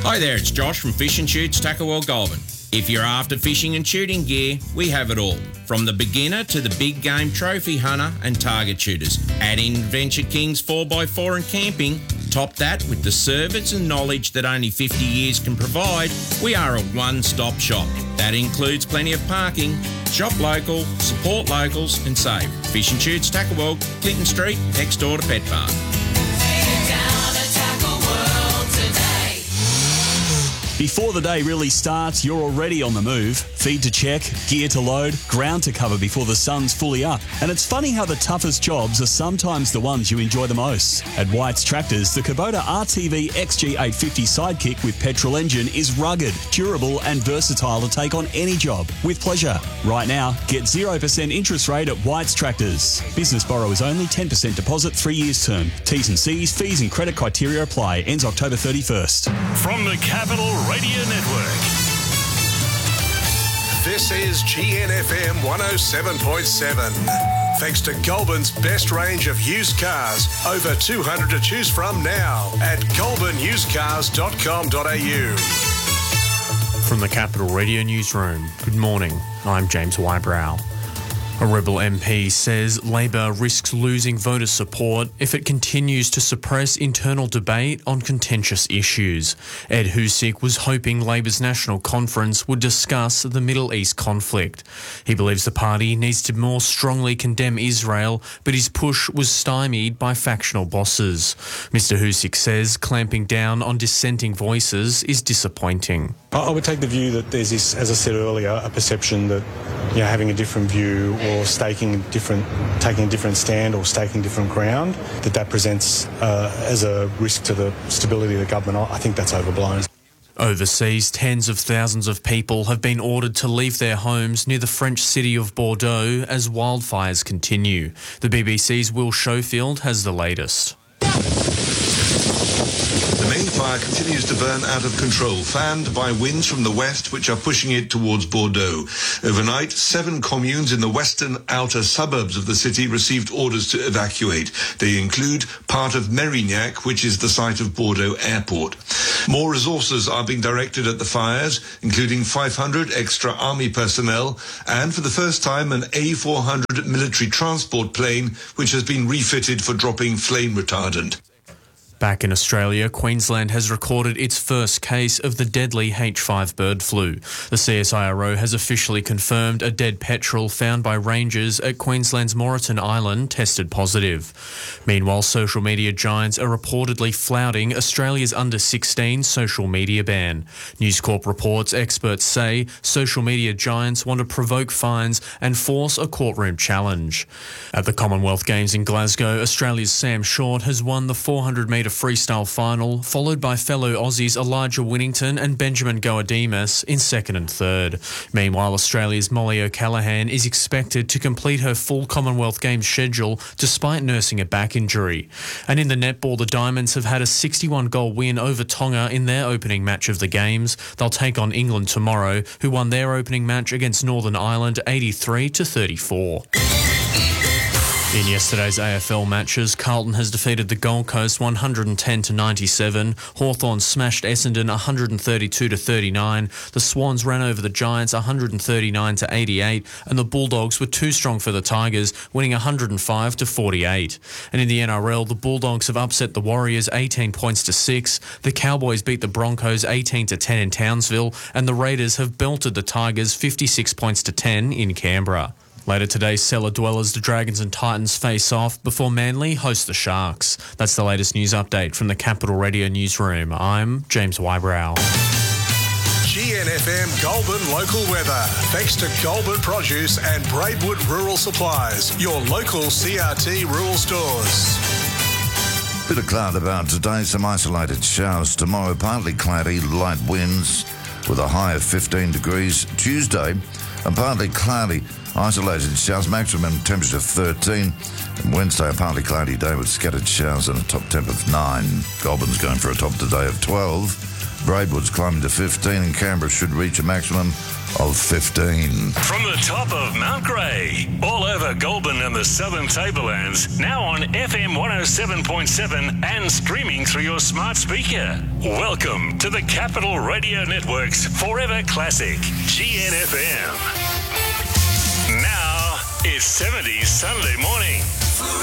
Hi there, it's Josh from Fish and Shoots Tackle World Goulburn. If you're after fishing and shooting gear, we have it all. From the beginner to the big game trophy hunter and target shooters. Add in Venture Kings 4x4 and camping. Top that with the service and knowledge that only 50 years can provide. We are a one-stop shop. That includes plenty of parking. Shop local, support locals and save. Fish and Shoots Tackle World, Clinton Street, next door to Pet Park. Before the day really starts, you're already on the move. Feed to check, gear to load, ground to cover before the sun's fully up. And it's funny how the toughest jobs are sometimes the ones you enjoy the most. At White's Tractors, the Kubota RTV XG850 Sidekick with petrol engine is rugged, durable and versatile to take on any job with pleasure. Right now, get 0% interest rate at White's Tractors. Business borrowers only, 10% deposit, 3 years term. T's and C's, fees and credit criteria apply. Ends October 31st. From the Capital Radio Network. This is GNFM 107.7. Thanks to Goulburn's best range of used cars. Over 200 to choose from now at goulburnusedcars.com.au. From the Capital Radio Newsroom, good morning. I'm James Wybrow. A Rebel MP says Labor risks losing voter support if it continues to suppress internal debate on contentious issues. Ed Husic was hoping Labor's National Conference would discuss the Middle East conflict. He believes the party needs to more strongly condemn Israel, but his push was stymied by factional bosses. Mr Husic says clamping down on dissenting voices is disappointing. I would take the view that there's this, as I said earlier, a perception that having a different view or taking a different stand or staking different ground, that presents as a risk to the stability of the government. I think that's overblown. Overseas, tens of thousands of people have been ordered to leave their homes near the French city of Bordeaux as wildfires continue. The BBC's Will Schofield has the latest. The main fire continues to burn out of control, fanned by winds from the west which are pushing it towards Bordeaux. Overnight, 7 communes in the western outer suburbs of the city received orders to evacuate. They include part of Mérignac, which is the site of Bordeaux Airport. More resources are being directed at the fires, including 500 extra army personnel and, for the first time, an A400 military transport plane, which has been refitted for dropping flame retardant. Back in Australia, Queensland has recorded its first case of the deadly H5 bird flu. The CSIRO has officially confirmed a dead petrel found by rangers at Queensland's Moreton Island tested positive. Meanwhile, social media giants are reportedly flouting Australia's under-16 social media ban. News Corp reports experts say social media giants want to provoke fines and force a courtroom challenge. At the Commonwealth Games in Glasgow, Australia's Sam Short has won the 400-metre freestyle final, followed by fellow Aussies Elijah Winnington and Benjamin Goademus in second and third. Meanwhile, Australia's Molly O'Callaghan is expected to complete her full Commonwealth Games schedule despite nursing a back injury. And in the netball, the Diamonds have had a 61-goal win over Tonga in their opening match of the Games. They'll take on England tomorrow, who won their opening match against Northern Ireland 83-34. In yesterday's AFL matches, Carlton has defeated the Gold Coast 110-97. Hawthorn smashed Essendon 132-39. The Swans ran over the Giants 139-88, and the Bulldogs were too strong for the Tigers, winning 105-48. And in the NRL, the Bulldogs have upset the Warriors 18 points to 6. The Cowboys beat the Broncos 18-10 in Townsville, and the Raiders have belted the Tigers 56 points to 10 in Canberra. Later today, cellar dwellers, the Dragons and Titans face off before Manly host the Sharks. That's the latest news update from the Capital Radio Newsroom. I'm James Wybrow. GNFM Goulburn local weather. Thanks to Goulburn Produce and Braidwood Rural Supplies, your local CRT rural stores. Bit of cloud about today, some isolated showers tomorrow, partly cloudy, light winds with a high of 15 degrees. Tuesday, and partly cloudy, isolated showers, maximum temperature of 13. And Wednesday, a partly cloudy day with scattered showers and a top temp of 9. Goulburn's going for a top today of 12. Braidwood's climbing to 15 and Canberra should reach a maximum of 15. From the top of Mount Grey, all over Goulburn and the Southern Tablelands, now on FM 107.7 and streaming through your smart speaker. Welcome to the Capital Radio Network's Forever Classic, GNFM. Now, it's 70s Sunday morning.